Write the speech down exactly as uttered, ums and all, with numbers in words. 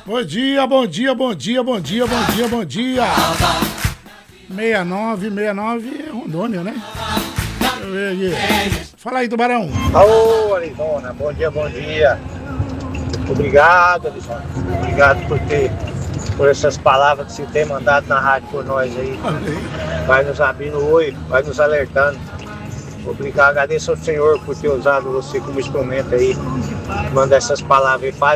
Bom dia, bom dia, bom dia, bom dia, bom dia, bom dia. sessenta e nove, sessenta e nove é Rondônia, né? Deixa eu ver aqui. Fala aí, Tubarão. Alô, Arizona, bom dia, bom dia. Obrigado, Arizona. Obrigado por ter, por essas palavras que você tem mandado na rádio por nós aí. Vai nos abrindo o olho, vai nos alertando. Obrigado, agradeço ao Senhor por ter usado você como instrumento aí. Manda essas palavras aí.